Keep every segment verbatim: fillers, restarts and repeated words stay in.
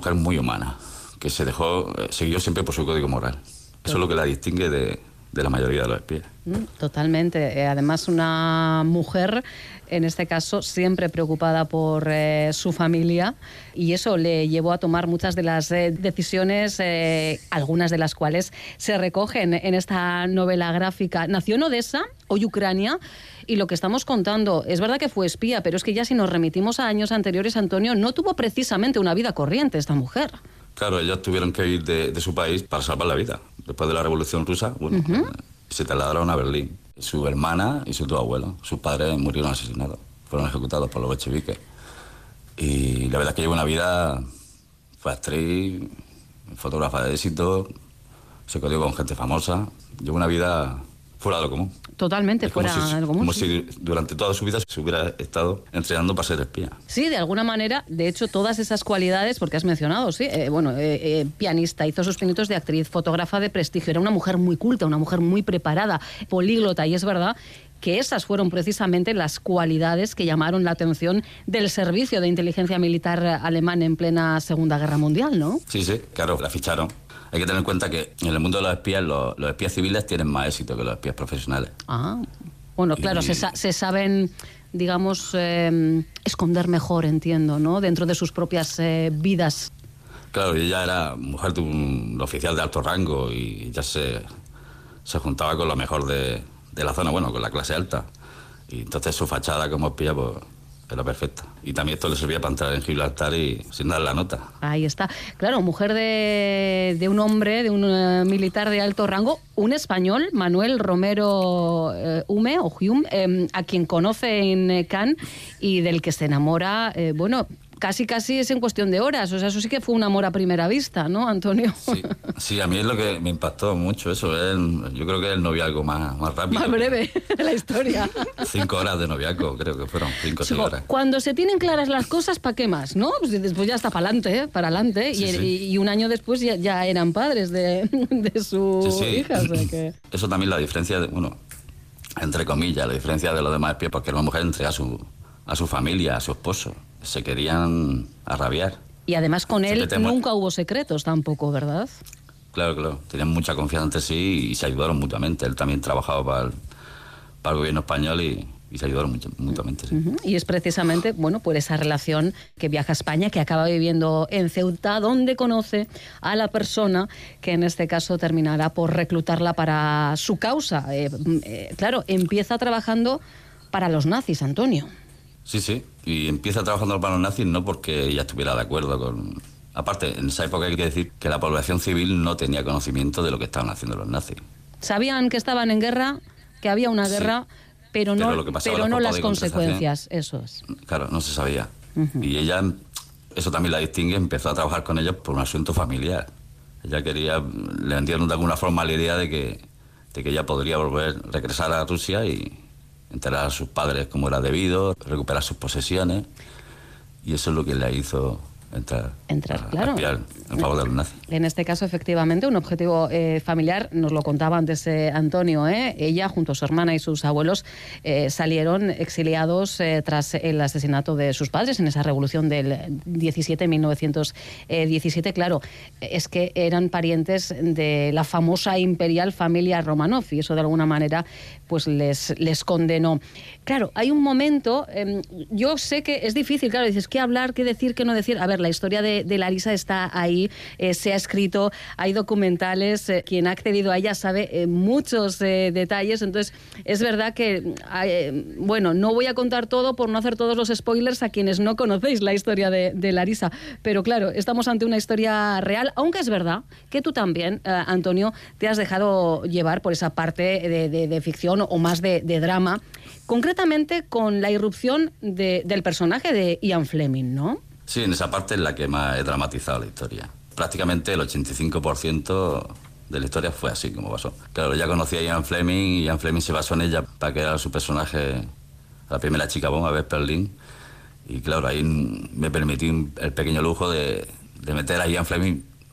mujer muy humana, que se dejó, eh, siguió siempre por su código moral. Eso es lo que la distingue de, de la mayoría de los espías. Totalmente. Eh, además, una mujer, en este caso, siempre preocupada por eh, su familia, y eso le llevó a tomar muchas de las eh, decisiones, eh, algunas de las cuales se recogen en esta novela gráfica. Nació en Odessa, hoy Ucrania, y lo que estamos contando, es verdad que fue espía, pero es que ya si nos remitimos a años anteriores, Antonio, no tuvo precisamente una vida corriente esta mujer. Claro, ellos tuvieron que ir de, de su país para salvar la vida. Después de la Revolución Rusa, bueno, uh-huh. eh, se trasladaron a Berlín. Su hermana y sus dos abuelos, sus padres murieron asesinados, fueron ejecutados por los bolcheviques. Y la verdad es que llevó una vida, fue actriz, fotógrafa de éxito, se codió con gente famosa, llevó una vida fuera de lo común. Totalmente, fuera si, de lo común. Como sí. si durante toda su vida se hubiera estado entrenando para ser espía. Sí, de alguna manera, de hecho, todas esas cualidades, porque has mencionado, sí, eh, bueno, eh, eh, pianista, hizo sus pinitos de actriz, fotógrafa de prestigio, era una mujer muy culta, una mujer muy preparada, políglota, y es verdad que esas fueron precisamente las cualidades que llamaron la atención del servicio de inteligencia militar alemán en plena Segunda Guerra Mundial, ¿no? Sí, sí, claro, la ficharon. Hay que tener en cuenta que en el mundo de los espías, los, los espías civiles tienen más éxito que los espías profesionales. Ah, bueno, claro, y... se, se saben, digamos, eh, esconder mejor, entiendo, ¿no? Dentro de sus propias eh, vidas. Claro, ella era mujer de un oficial de alto rango y ya se, se juntaba con lo mejor de, de la zona, bueno, con la clase alta. Y entonces su fachada como espía, pues, era perfecta. Y también esto le servía para entrar en Gibraltar y sin dar la nota. Ahí está. Claro, mujer de, de un hombre, de un uh, militar de alto rango, un español, Manuel Romero eh, Hume, o Hume, eh, a quien conoce en eh, Cannes y del que se enamora, eh, bueno, casi casi es en cuestión de horas. O sea, eso sí que fue un amor a primera vista, ¿no, Antonio? Sí, sí, a mí es lo que me impactó mucho eso. Es el, yo creo que es el noviazgo más, más rápido. Más breve de la historia. Cinco horas de noviazgo, creo que fueron. Cinco o seis horas. Cuando se tienen claras las cosas, ¿para qué más, no? Pues después ya está para adelante, ¿eh? para adelante. Sí, y, sí. y un año después ya, ya eran padres de, de su sí, sí. hija. O sea que... Eso también la diferencia, de, bueno, entre comillas, la diferencia de los demás espías, porque era una mujer entrega a su, a su familia, a su esposo. Se querían arrabiar. Y además con él nunca hubo secretos tampoco, ¿verdad? Claro, claro. Tenían mucha confianza entre sí y se ayudaron mutuamente. Él también trabajaba para el, para el gobierno español y, y se ayudaron mucho, mutuamente. Sí. Uh-huh. Y es precisamente, bueno, por esa relación que viaja a España, que acaba viviendo en Ceuta, donde conoce a la persona que en este caso terminará por reclutarla para su causa. Eh, eh, claro, empieza trabajando para los nazis, Antonio. Sí, sí, y empieza trabajando para los nazis no porque ella estuviera de acuerdo con... Aparte, en esa época hay que decir que la población civil no tenía conocimiento de lo que estaban haciendo los nazis. Sabían que estaban en guerra, que había una guerra, sí, pero no, pero pero no las consecuencias, eso es. Claro, no se sabía. Uh-huh. Y ella, eso también la distingue, empezó a trabajar con ellos por un asunto familiar. Ella quería, le vendieron de alguna forma la idea de que, de que ella podría volver, regresar a Rusia y... enterar a sus padres como era debido, recuperar sus posesiones, y eso es lo que le hizo entrar, entrar a, claro. a espiar en favor de los nazis. En este caso, efectivamente, un objetivo eh, familiar, nos lo contaba antes eh, Antonio, ¿eh? Ella, junto a su hermana y sus abuelos, eh, salieron exiliados eh, tras el asesinato de sus padres en esa revolución del diecisiete, mil novecientos diecisiete. Claro, es que eran parientes de la famosa imperial familia Romanov, y eso de alguna manera pues les, les condenó. Claro, hay un momento, eh, yo sé que es difícil, claro, dices, ¿qué hablar, qué decir, qué no decir? A ver, la historia de, de Larisa está ahí, eh, se ha escrito, hay documentales, eh, quien ha accedido a ella sabe eh, muchos eh, detalles, entonces es verdad que, eh, bueno, no voy a contar todo por no hacer todos los spoilers a quienes no conocéis la historia de, de Larisa, pero claro, estamos ante una historia real, aunque es verdad que tú también, eh, Antonio, te has dejado llevar por esa parte de, de, de ficción o más de, de drama, concretamente con la irrupción de, del personaje de Ian Fleming, ¿no? Sí, en esa parte es la que más he dramatizado la historia. Prácticamente el ochenta y cinco por ciento de la historia fue así como pasó. Claro, ya conocía a Ian Fleming y Ian Fleming se basó en ella para crear su personaje, la primera chica bomba, Vesper Lynd. Y claro, ahí me permití el pequeño lujo de, de meter a Ian Fleming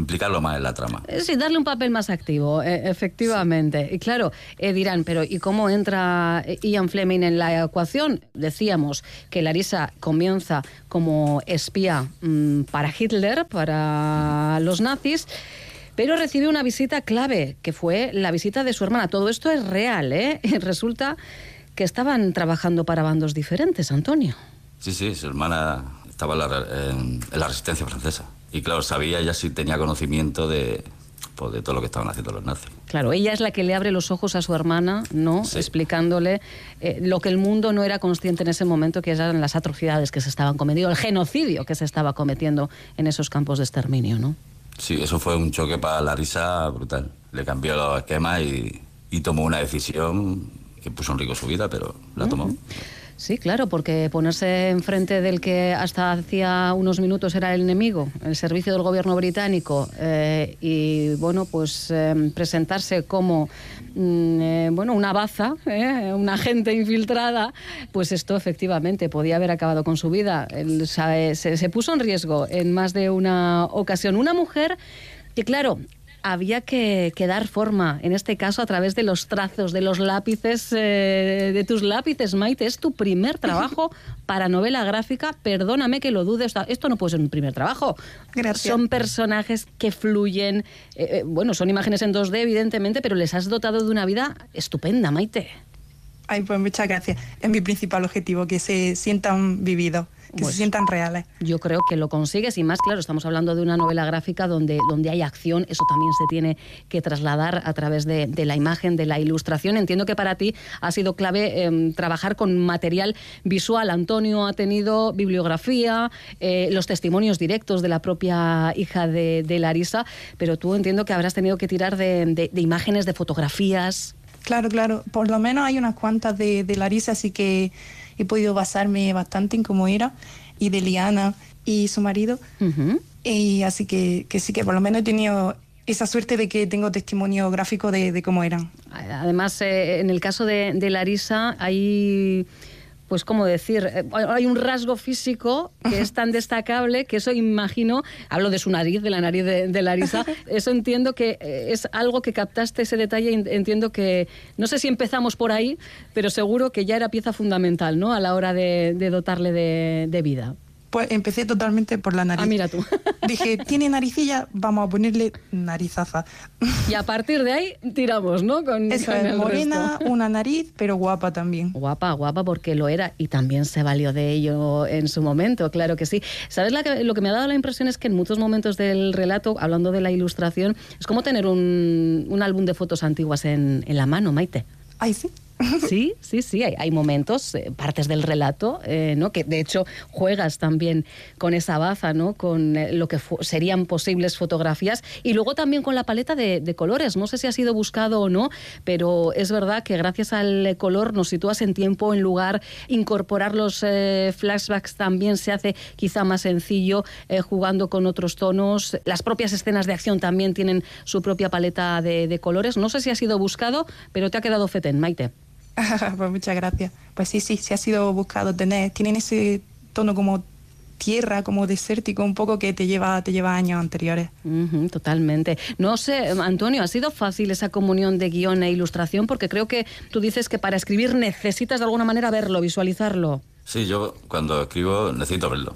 implicarlo más en la trama. Sí, darle un papel más activo, eh, efectivamente. Sí. Y claro, eh, dirán, pero ¿y cómo entra Ian Fleming en la ecuación? Decíamos que Larisa comienza como espía mmm, para Hitler, para los nazis, pero recibe una visita clave, que fue la visita de su hermana. Todo esto es real, ¿eh? Resulta que estaban trabajando para bandos diferentes, Antonio. Sí, sí, su hermana estaba en la, en, en la resistencia francesa. Y claro, sabía, ella sí tenía conocimiento de, pues, de todo lo que estaban haciendo los nazis. Claro, ella es la que le abre los ojos a su hermana, ¿no? Sí. Explicándole eh, lo que el mundo no era consciente en ese momento, que eran las atrocidades que se estaban cometiendo, el genocidio que se estaba cometiendo en esos campos de exterminio, ¿no? Sí, eso fue un choque para Larisa brutal. Le cambió los esquemas y, y tomó una decisión que puso en riesgo su vida, pero la tomó. Uh-huh. Sí, claro, porque ponerse enfrente del que hasta hacía unos minutos era el enemigo, el servicio del gobierno británico, eh, y bueno, pues eh, presentarse como mm, eh, bueno, una baza, eh, una agente infiltrada, pues esto efectivamente podía haber acabado con su vida. El, se, se puso en riesgo en más de una ocasión. Una mujer que, claro, había que, que dar forma, en este caso a través de los trazos, de los lápices, eh, de tus lápices, Maite. Es tu primer trabajo para novela gráfica. Perdóname que lo dudes, esto no puede ser un primer trabajo. Gracias. Son personajes que fluyen, eh, bueno, son imágenes en dos D, evidentemente, pero les has dotado de una vida estupenda, Maite. Ay, pues muchas gracias. Es mi principal objetivo, que se sientan vividos, que pues, se sientan reales. Yo creo que lo consigues, y más, claro, estamos hablando de una novela gráfica donde, donde hay acción. Eso también se tiene que trasladar a través de, de la imagen, de la ilustración. Entiendo que para ti ha sido clave eh, trabajar con material visual. Antonio ha tenido bibliografía, eh, los testimonios directos de la propia hija de, de Larisa, pero tú entiendo que habrás tenido que tirar de, de, de imágenes, de fotografías. Claro, claro. Por lo menos hay unas cuantas de, de Larisa, así que he podido basarme bastante en cómo era, y de Liana y su marido. Uh-huh. Y así que, que sí que por lo menos he tenido esa suerte de que tengo testimonio gráfico de, de cómo eran. Además, eh, en el caso de, de Larisa hay... Pues, ¿cómo decir? Hay un rasgo físico que es tan destacable que eso, imagino, hablo de su nariz, de la nariz de, de Larisa, eso entiendo que es algo que captaste, ese detalle, entiendo que, no sé si empezamos por ahí, pero seguro que ya era pieza fundamental, ¿no?, a la hora de, de dotarle de, de vida. Pues empecé totalmente por la nariz. Ah, mira tú. Dije, tiene naricilla, vamos a ponerle narizaza. Y a partir de ahí tiramos, ¿no? Con, Eso con es, morena, resto. Una nariz, pero guapa también. Guapa, guapa, porque lo era, y también se valió de ello en su momento, claro que sí. ¿Sabes la que, lo que me ha dado la impresión es que en muchos momentos del relato, hablando de la ilustración, es como tener un, un álbum de fotos antiguas en, en la mano, Maite? Ay, sí. Sí, sí, sí, hay, hay momentos, eh, partes del relato, eh, ¿no?, que de hecho juegas también con esa baza, ¿no?, con eh, lo que serían posibles fotografías, y luego también con la paleta de, de colores. No sé si ha sido buscado o no, pero es verdad que gracias al color nos sitúas en tiempo, en lugar. Incorporar los eh, flashbacks también se hace quizá más sencillo, eh, jugando con otros tonos. Las propias escenas de acción también tienen su propia paleta de, de colores. No sé si ha sido buscado, pero te ha quedado fetén, Maite. Pues muchas gracias. Pues sí, sí, sí ha sido buscado tener. Tienen ese tono como tierra, como desértico, un poco, que te lleva, te lleva años anteriores. Uh-huh, totalmente. No sé, Antonio, ¿ha sido fácil esa comunión de guión e ilustración? Porque creo que tú dices que para escribir necesitas de alguna manera verlo, visualizarlo. Sí, yo cuando escribo necesito verlo.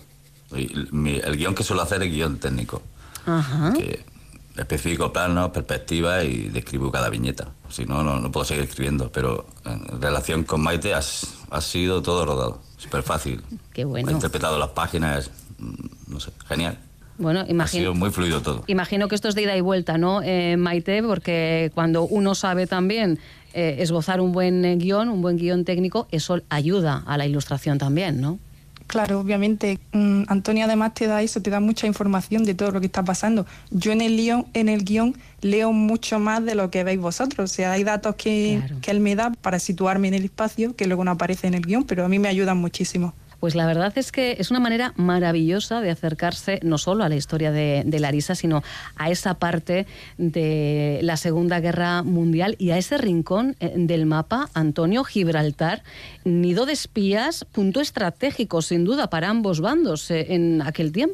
Mi, el guión que suelo hacer es guión técnico. Ajá. Uh-huh. Que específico, planos, perspectivas, y describo cada viñeta. Si no, no, no puedo seguir escribiendo. Pero en relación con Maite ha, ha sido todo rodado. Súper fácil. Qué bueno. Ha interpretado las páginas, no sé, genial. Bueno, imagino, ha sido muy fluido todo. Imagino que esto es de ida y vuelta, ¿no, eh, Maite? Porque cuando uno sabe también eh, esbozar un buen eh, guión, un buen guión técnico, eso ayuda a la ilustración también, ¿no? Claro, obviamente. Mm, Antonio además te da eso, te da mucha información de todo lo que está pasando. Yo en el guión, en el guión leo mucho más de lo que veis vosotros. O sea, hay datos que, claro, que él me da para situarme en el espacio, que luego no aparece en el guión, pero a mí me ayudan muchísimo. Pues la verdad es que es una manera maravillosa de acercarse no solo a la historia de, de Larisa, sino a esa parte de la Segunda Guerra Mundial y a ese rincón del mapa, Antonio, Gibraltar, nido de espías, punto estratégico sin duda para ambos bandos en aquel tiempo.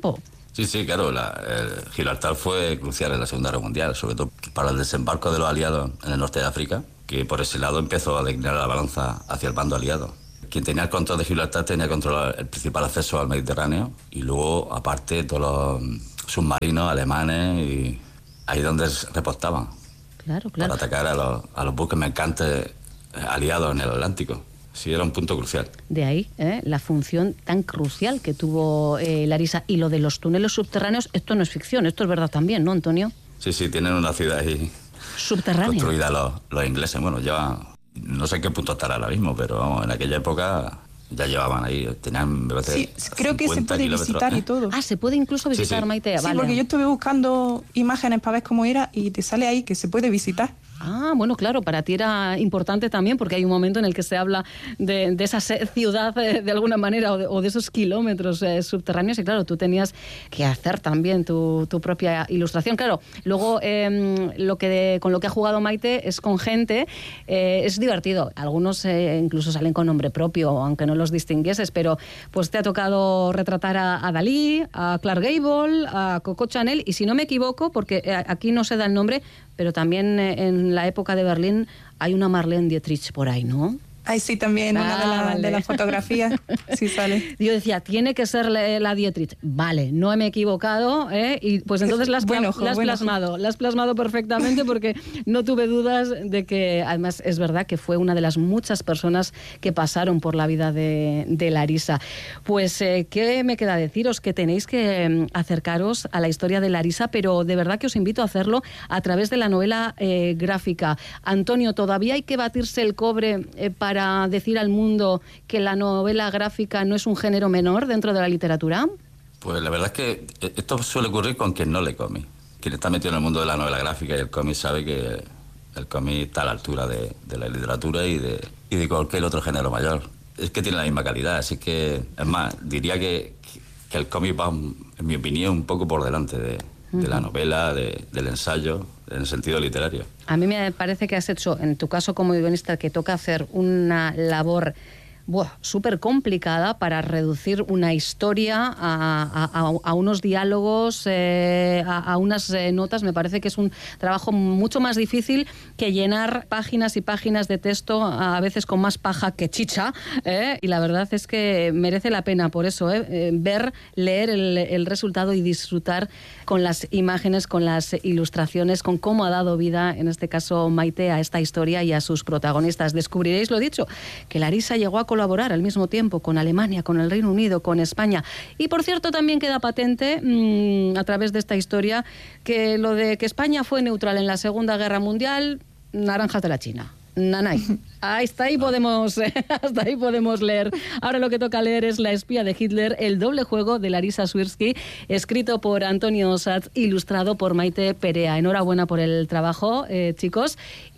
Sí, sí, claro, la, el Gibraltar fue crucial en la Segunda Guerra Mundial, sobre todo para el desembarco de los aliados en el norte de África, que por ese lado empezó a declinar la balanza hacia el bando aliado. Quien tenía el control de Gibraltar tenía control el principal acceso al Mediterráneo y luego, aparte, todos los submarinos alemanes, y ahí donde repostaban. Claro, claro. Para atacar a los, a los buques mercantes aliados en el Atlántico. Sí, era un punto crucial. De ahí ¿eh? la función tan crucial que tuvo eh, Larisa. Y lo de los túneles subterráneos, esto no es ficción, esto es verdad también, ¿no, Antonio? Sí, sí, tienen una ciudad ahí subterránea construida los, los ingleses. Bueno, ya no sé en qué punto estará ahora mismo, pero vamos, en aquella época ya llevaban ahí, tenían... Sí, creo que se puede visitar, ¿eh? Y todo. Ah, se puede incluso visitar, sí, sí. Maite. Sí, vale. Porque yo estuve buscando imágenes para ver cómo era y te sale ahí que se puede visitar. Ah, bueno, claro, para ti era importante también porque hay un momento en el que se habla de, de esa ciudad eh, de alguna manera o de, o de esos kilómetros eh, subterráneos y claro, tú tenías que hacer también tu, tu propia ilustración. Claro, luego eh, lo que de, con lo que ha jugado Maite es con gente, eh, es divertido. Algunos eh, incluso salen con nombre propio, aunque no los distinguieses, pero pues te ha tocado retratar a, a Dalí, a Clark Gable, a Coco Chanel y si no me equivoco, porque aquí no se da el nombre, pero también en la época de Berlín hay una Marlene Dietrich por ahí, ¿no? Ay, sí, también ah, una de, la, vale. de las fotografías, sí sale. Yo decía, tiene que ser la, la Dietrich. Vale, no me he equivocado, ¿eh? Y pues entonces la has, buen ojo, la has buen plasmado, ojo. la has plasmado perfectamente porque no tuve dudas de que, además es verdad que fue una de las muchas personas que pasaron por la vida de, de Larisa. Pues, eh, ¿qué me queda deciros? Que tenéis que eh, acercaros a la historia de Larisa, pero de verdad que os invito a hacerlo a través de la novela eh, gráfica. Antonio, ¿todavía hay que batirse el cobre eh, para para decir al mundo que la novela gráfica no es un género menor dentro de la literatura? Pues la verdad es que esto suele ocurrir con quien no lee cómic. Quien está metido en el mundo de la novela gráfica y el cómic sabe que el cómic está a la altura de, de la literatura y de, y de cualquier otro género mayor. Es que tiene la misma calidad, así que, es más, diría que, que el cómic va, en mi opinión, un poco por delante de, de la novela, de, del ensayo, en el sentido literario. A mí me parece que has hecho, en tu caso como guionista, que toca hacer una labor súper complicada para reducir una historia a, a, a unos diálogos, eh, a, a unas eh, notas. Me parece que es un trabajo mucho más difícil que llenar páginas y páginas de texto, a veces con más paja que chicha, ¿eh? Y la verdad es que merece la pena por eso, ¿eh? Eh, ver, leer el, el resultado y disfrutar con las imágenes, con las ilustraciones, con cómo ha dado vida, en este caso Maite, a esta historia y a sus protagonistas. Descubriréis, lo dicho, que Larisa llegó a colaborar al mismo tiempo con Alemania, con el Reino Unido, con España. Y por cierto, también queda patente mmm, a través de esta historia que lo de que España fue neutral en la Segunda Guerra Mundial, naranjas de la China. Nanay. Hasta ahí podemos, hasta ahí podemos leer. Ahora lo que toca leer es La espía de Hitler, el doble juego de Larisa Swirsky, escrito por Antonio Satz, ilustrado por Maite Perea. Enhorabuena por el trabajo, eh, chicos,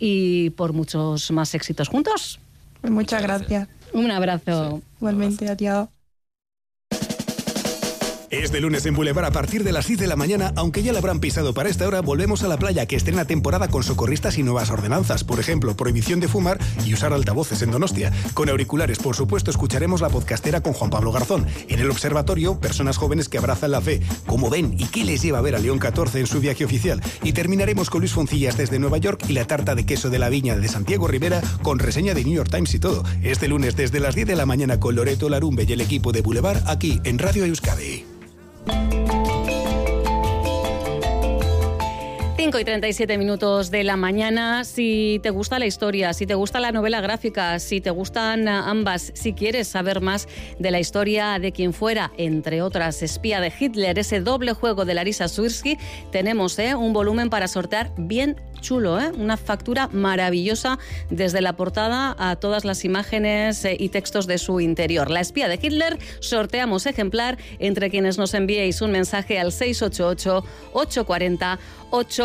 y por muchos más éxitos juntos. Pues muchas gracias. Un abrazo. Sí. Igualmente, adiós. Es de lunes en Boulevard a partir de las seis de la mañana, aunque ya la habrán pisado para esta hora, volvemos a la playa que estrena temporada con socorristas y nuevas ordenanzas. Por ejemplo, prohibición de fumar y usar altavoces en Donostia. Con auriculares, por supuesto, escucharemos La Podcastera con Juan Pablo Garzón. En el observatorio, personas jóvenes que abrazan la fe. ¿Cómo ven y qué les lleva a ver a León catorce en su viaje oficial? Y terminaremos con Luis Foncillas desde Nueva York y la tarta de queso de la viña de Santiago Rivera con reseña de New York Times y todo. Este lunes desde las diez de la mañana con Loreto Larumbe y el equipo de Boulevard aquí en Radio Euskadi. cinco y treinta y siete minutos de la mañana. Si te gusta la historia, si te gusta la novela gráfica, si te gustan ambas, si quieres saber más de la historia de quien fuera, entre otras, espía de Hitler, ese doble juego de Larisa Swirsky, tenemos ¿eh? un volumen para sortear bien chulo, ¿eh? Una factura maravillosa desde la portada a todas las imágenes eh, y textos de su interior. La espía de Hitler, sorteamos ejemplar entre quienes nos enviéis un mensaje al seis ocho ocho, ocho cuatro cero, ocho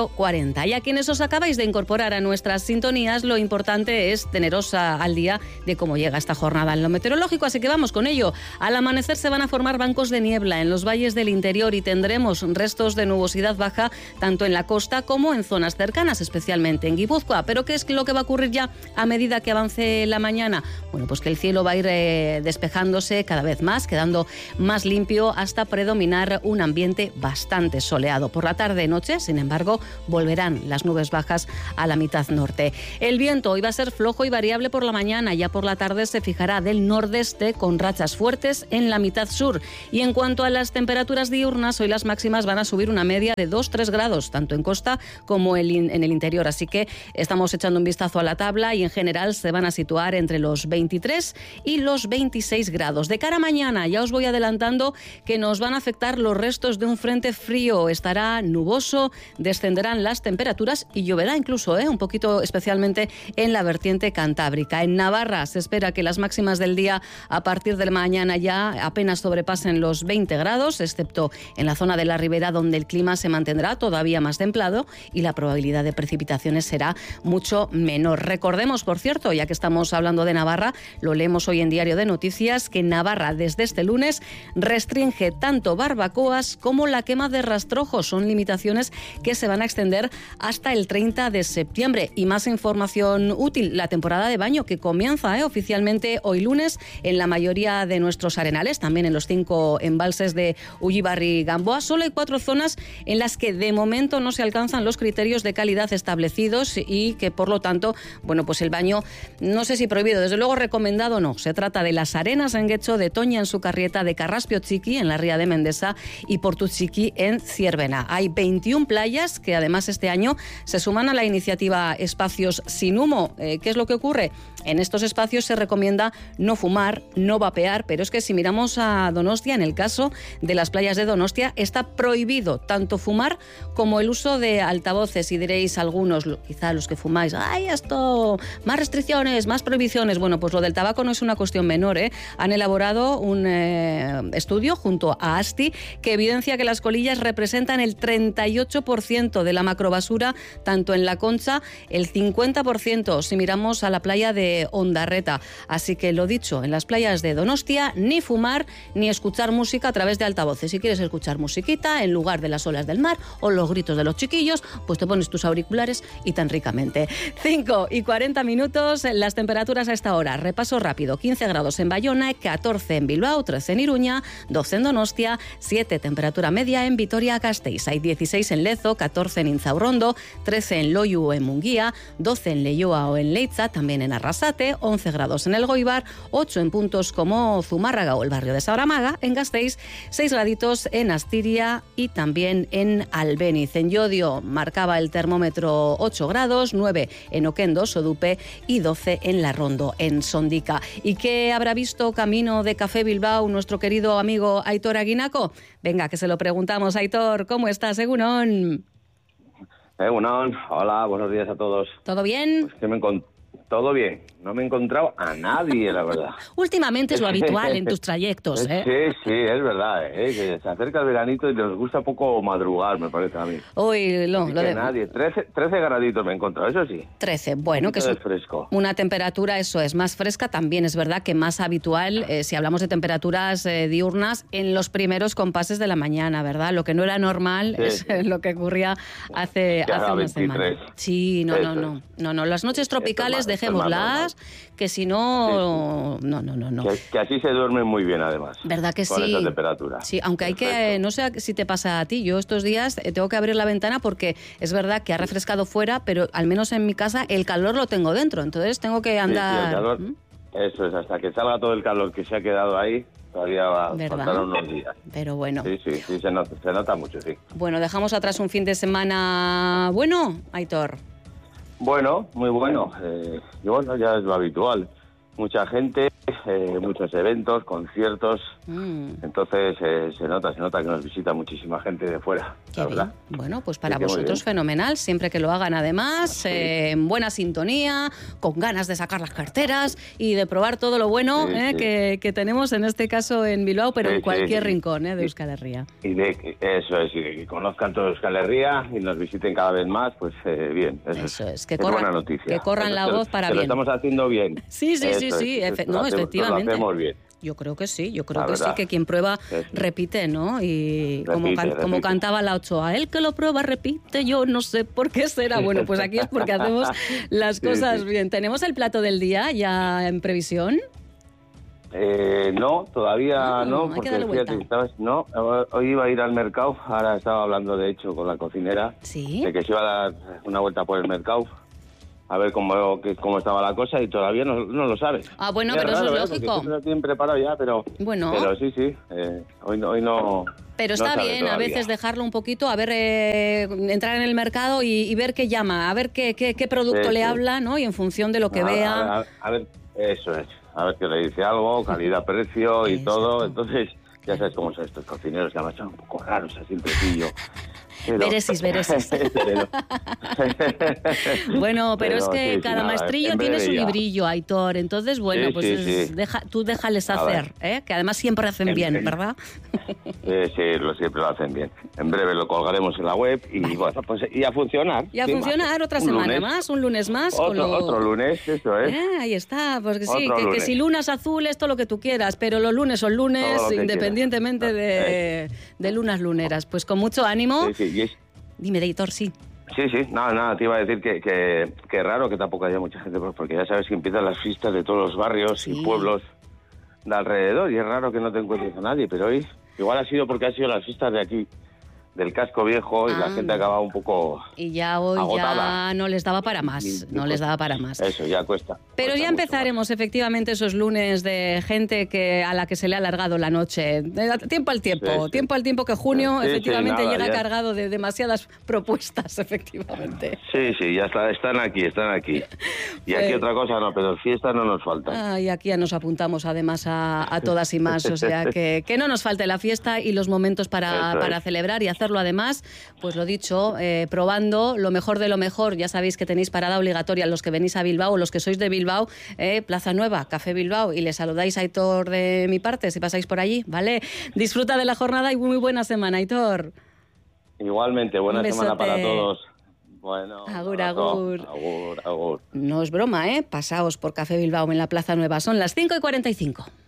cuarenta. Y a quienes os acabáis de incorporar a nuestras sintonías, lo importante es teneros a, al día de cómo llega esta jornada en lo meteorológico, así que vamos con ello. Al amanecer se van a formar bancos de niebla en los valles del interior y tendremos restos de nubosidad baja tanto en la costa como en zonas cercanas, especialmente en Guipúzcoa. ¿Pero qué es lo que va a ocurrir ya a medida que avance la mañana? Bueno, pues que el cielo va a ir eh, despejándose cada vez más, quedando más limpio hasta predominar un ambiente bastante soleado. Por la tarde-noche, sin embargo, volverán las nubes bajas a la mitad norte. El viento hoy va a ser flojo y variable por la mañana, ya por la tarde se fijará del nordeste con rachas fuertes en la mitad sur. Y en cuanto a las temperaturas diurnas, hoy las máximas van a subir una media de dos a tres grados, tanto en costa como en el interior. Así que estamos echando un vistazo a la tabla y en general se van a situar entre los veintitrés y los veintiséis grados. De cara a mañana, ya os voy adelantando que nos van a afectar los restos de un frente frío. Estará nuboso, descenderán las temperaturas y lloverá incluso, ¿eh? un poquito especialmente en la vertiente cantábrica. En Navarra se espera que las máximas del día a partir de mañana ya apenas sobrepasen los veinte grados, excepto en la zona de la ribera donde el clima se mantendrá todavía más templado y la probabilidad de precipitaciones será mucho menor. Recordemos, por cierto, ya que estamos hablando de Navarra, lo leemos hoy en Diario de Noticias, que Navarra desde este lunes restringe tanto barbacoas como la quema de rastrojos. Son limitaciones que se van a extender hasta el treinta de septiembre. Y más información útil, la temporada de baño que comienza ¿eh? oficialmente hoy lunes en la mayoría de nuestros arenales, también en los cinco embalses de Ullibarri y Gamboa. Solo hay cuatro zonas en las que de momento no se alcanzan los criterios de calidad establecidos y que por lo tanto, bueno, pues el baño, no sé si prohibido, desde luego recomendado no. Se trata de las Arenas en Guecho, de Toña en Sucarrieta, de Carraspio Txiki en la Ría de Mendesa y Portu Txiki en Ciervena. Hay veintiuna playas que además este año se suman a la iniciativa Espacios Sin Humo. Eh, ¿Qué es lo que ocurre? En estos espacios se recomienda no fumar, no vapear, pero es que si miramos a Donostia, en el caso de las playas de Donostia, está prohibido tanto fumar como el uso de altavoces. Y diréis algunos, quizá los que fumáis, ¡ay, esto! Más restricciones, más prohibiciones. Bueno, pues lo del tabaco no es una cuestión menor, ¿eh? Han elaborado un eh, estudio junto a ASTI que evidencia que las colillas representan el treinta y ocho por ciento de la macrobasura, tanto en La Concha, el cincuenta por ciento si miramos a la playa de Ondarreta. Así que lo dicho, en las playas de Donostia, ni fumar ni escuchar música a través de altavoces. Si quieres escuchar musiquita en lugar de las olas del mar o los gritos de los chiquillos, pues te pones tus auriculares y tan ricamente. cinco y cuarenta minutos, las temperaturas a esta hora. Repaso rápido. quince grados en Bayona, catorce en Bilbao, trece en Iruña, doce en Donostia, siete temperatura media en Vitoria-Gasteiz. Hay dieciséis en Lezo, catorce en Inzaurrondo, trece en Loiu o en Munguía, doce en Leioa o en Leitza, también en Arrasate, once grados en Elgoibar, ocho en puntos como Zumárraga o el barrio de Sauramaga, en Gasteiz, seis graditos en Astiria y también en Albéniz. En Llodio marcaba el termómetro ocho grados, nueve en Oquendo, Sodupe y doce en Larrondo, en Sondica. ¿Y qué habrá visto camino de Café Bilbao nuestro querido amigo Aitor Aguinaco? Venga, que se lo preguntamos. Aitor, ¿cómo estás? Egunon. Egunon, hola, buenos días a todos. ¿Todo bien? Pues que me encont- Todo bien, no me he encontrado a nadie, la verdad. Últimamente es lo habitual en tus trayectos, ¿eh? Sí, sí, es verdad, ¿eh? Que se acerca el veranito y nos gusta poco madrugar, me parece a mí. Hoy lo, lo que de... nadie, trece, trece graditos me he encontrado, eso sí. trece, bueno, que es fresco. Una temperatura, eso es, más fresca, también es verdad que más habitual, eh, si hablamos de temperaturas eh, diurnas, en los primeros compases de la mañana, ¿verdad? Lo que no era normal Sí, es sí. lo que ocurría hace, Que hace haga una veintitrés. semana. Sí, no, no, Eso no, es. no, no, las noches tropicales Esto es más- esto es más dejémoslas, normal. que si no, no, no, no, no. Que, que así se duerme muy bien, además. ¿Verdad que con sí? esa temperatura. Sí, aunque hay que, Perfecto. no sé si te pasa a ti, yo estos días eh, tengo que abrir la ventana porque es verdad que ha refrescado fuera, pero al menos en mi casa el calor lo tengo dentro, entonces tengo que Sí, sí, andar... el calor, ¿Mm? eso es, hasta que salga todo el calor que se ha quedado ahí, todavía va a ¿Verdad? faltar unos días. Pero bueno. Sí, sí, sí, se nota, se nota mucho, sí. Bueno, dejamos atrás un fin de semana bueno, Aitor. Bueno, muy bueno. Eh, y bueno, ya es lo habitual. Mucha gente eh, muchos eventos, conciertos, Mm. entonces eh, se nota, se nota que nos visita muchísima gente de fuera, Qué la bien. verdad. Bueno, pues para Sí, que muy vosotros bien. fenomenal, siempre que lo hagan además, Sí. eh, en buena sintonía, con ganas de sacar las carteras y de probar todo lo bueno Sí, eh, sí. Que, que tenemos en este caso en Bilbao, pero Sí, en cualquier sí. rincón eh, de Y- Euskal Herria. Y de que- eso es, y de que conozcan todo Euskal Herria y nos visiten cada vez más, pues eh, bien, eso, Eso es, que es corran- buena noticia. que corran Eso la que lo- voz para que bien. lo estamos haciendo bien. Sí, sí, sí, Eso sí, es, efe- lo no, hacemos- efectivamente. Lo hacemos bien. Yo creo que sí, yo creo La que sí, verdad. que quien prueba Sí, sí. repite, ¿no? Y como, Repite, can- como repite. cantaba la Ochoa, el que lo prueba repite, yo no sé por qué será. Bueno, pues aquí es porque hacemos las Sí, cosas sí. bien. ¿Tenemos el plato del día ya en previsión? Eh, no, todavía Ah, no, hay que porque darle fíjate, vuelta. estabas- no, hoy iba a ir al mercado, ahora estaba hablando de hecho con la cocinera, Sí. de que se iba a dar una vuelta por el mercado, a ver cómo, que- cómo estaba la cosa y todavía no, no lo sabe. Ah, bueno, pero eso es raro, ¿eh? lógico. Porque siempre lo tienen preparado ya, pero, Bueno. pero sí, sí, eh, hoy, no- hoy no... Pero no está sabe bien a todavía. veces dejarlo un poquito, a ver, eh, entrar en el mercado y, y ver qué llama, a ver qué, qué, qué producto Sí, le sí. habla, ¿no? Y en función de lo que A- vea. A, a- a ver, eso es, a ver qué le dice algo, calidad, precio y Exacto. todo, entonces ya sabes cómo son estos cocineros que además son un poco raros así entre sí yo. Pero- Veresis, veresis. Pero- Bueno, pero, es que sí, sí, cada nada, maestrillo en tiene breve su ya. librillo, Aitor. Entonces, bueno, Sí, pues sí, es- sí. deja- tú déjales A hacer, ¿eh? Que además siempre hacen En- bien, en- ¿verdad? Sí, sí, lo, siempre lo hacen bien. En breve lo colgaremos en la web y bueno, pues y a funcionar. Y a sin funcionar más. otra Un semana lunes. más, un lunes más. con Otro, lo- otro lunes, eso es. Eh, ahí está, pues que sí, Otro que, que lunes. si lunas azules, todo lo que tú quieras, pero los lunes son lunes, Todo lo que independientemente quieras. de, de lunas luneras. Pues con mucho ánimo. Sí, sí, y es- Dime, Aitor, sí. Sí, sí, nada, nada, te iba a decir que, que, que raro que tampoco haya mucha gente, pues, porque ya sabes que empiezan las fiestas de todos los barrios Sí. y pueblos de alrededor y es raro que no te encuentres a nadie, pero hoy igual ha sido porque han sido las fiestas de aquí, del casco viejo y la Ah. gente acaba un poco... Y ya hoy Agotada. ya no les daba para más, Ni- ni no les cuesta. daba para más. Eso, ya cuesta. Pero cuesta ya mucho empezaremos efectivamente esos lunes de gente que a la que se le ha alargado la noche. De- Tiempo al tiempo, Sí, sí. tiempo al tiempo que junio Sí, sí, efectivamente nada, llega ya. cargado de demasiadas propuestas, efectivamente. más. Sí, sí, ya está, están aquí, están aquí. Y Pues- aquí otra cosa no, pero fiestas no nos faltan. Ah, y aquí ya nos apuntamos además a, a todas y más, o sea que, que no nos falte la fiesta y los momentos para, Eso es. para celebrar y hacerlo además, pues lo dicho, eh, probando lo mejor de lo mejor. Ya sabéis que tenéis parada obligatoria los que venís a Bilbao, los que sois de Bilbao, eh, Plaza Nueva, Café Bilbao, y le saludáis a Aitor de mi parte si pasáis por allí, ¿vale? Disfruta de la jornada y muy buena semana, Aitor. Igualmente, buena Un semana para besote. todos. Bueno, un Agur, abrazo. agur. Agur, agur. No es broma, ¿eh? Pasaos por Café Bilbao en la Plaza Nueva. Son las cinco y cuarenta y cinco.